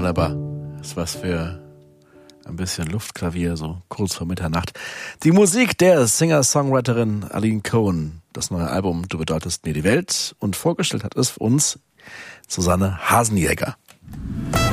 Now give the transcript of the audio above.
Wunderbar. Das ist was für ein bisschen Luftklavier, so kurz vor Mitternacht. Die Musik der Singer-Songwriterin Aline Cohen. Das neue Album Du bedeutest mir die Welt. Und vorgestellt hat es für uns Susanne Hasenjäger.